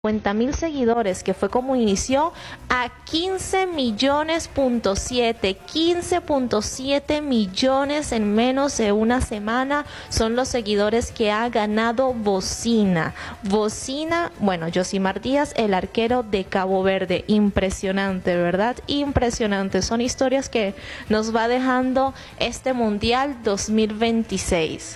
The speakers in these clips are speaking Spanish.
50.000 seguidores, que fue como inició, a 15.7 millones en menos de una semana son los seguidores que ha ganado Bocina. Bocina, bueno, Yosimar Díaz, el arquero de Cabo Verde. Impresionante, ¿verdad? Impresionante. Son historias que nos va dejando este Mundial 2026.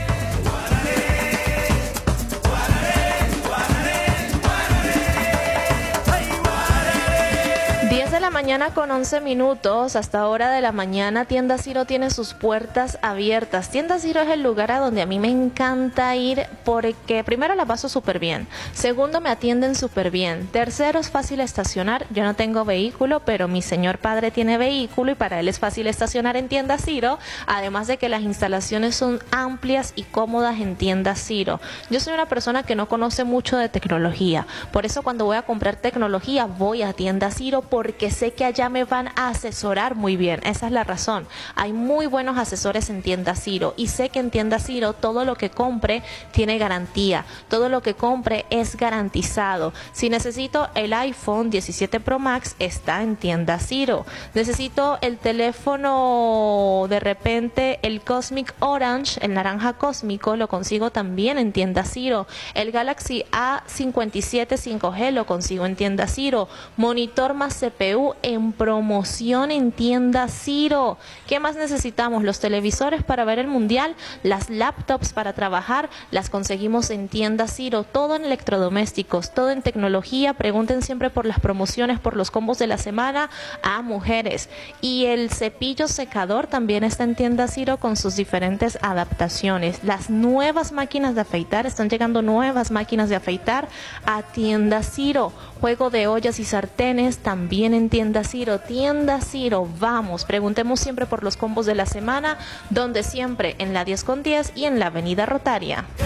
10 de la mañana con 11 minutos, hasta ahora de la mañana Tienda Ciro tiene sus puertas abiertas. Tienda Ciro es el lugar a donde a mí me encanta ir porque primero la paso súper bien, segundo me atienden súper bien, tercero es fácil estacionar. Yo no tengo vehículo, pero mi señor padre tiene vehículo y para él es fácil estacionar en Tienda Ciro, además de que las instalaciones son amplias y cómodas en Tienda Ciro. Yo soy una persona que no conoce mucho de tecnología, por eso cuando voy a comprar tecnología voy a Tienda Ciro porque sé que allá me van a asesorar muy bien. Esa es la razón. Hay muy buenos asesores en Tienda Ciro y sé que en Tienda Ciro todo lo que compre tiene garantía, todo lo que compre es garantizado. Si necesito el iPhone 17 Pro Max, está en Tienda Ciro. Necesito el teléfono, de repente el Cosmic Orange, el naranja cósmico, lo consigo también en Tienda Ciro. El Galaxy A57 5G lo consigo en Tienda Ciro. Monitor más CPU en promoción en Tienda Ciro. ¿Qué más necesitamos? Los televisores para ver el mundial, las laptops para trabajar, las conseguimos en Tienda Ciro. Todo en electrodomésticos, todo en tecnología. Pregunten siempre por las promociones, por los combos de la semana a mujeres. Y el cepillo secador también está en Tienda Ciro con sus diferentes adaptaciones. Las nuevas máquinas de afeitar, están llegando nuevas máquinas de afeitar a Tienda Ciro. Juego de ollas y sartenes también en Tienda Ciro. Tienda Ciro, vamos, preguntemos siempre por los combos de la semana, donde siempre en la 10 con 10 y en la Avenida Rotaria.